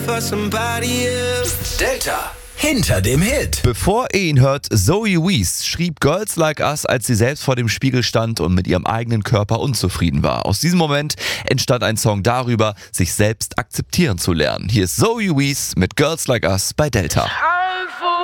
Delta. Hinter dem Hit. Bevor ihr ihn hört, Zoe Wees schrieb Girls Like Us, als sie selbst vor dem Spiegel stand und mit ihrem eigenen Körper unzufrieden war. Aus diesem Moment entstand ein Song darüber, sich selbst akzeptieren zu lernen. Hier ist Zoe Wees mit Girls Like Us bei Delta.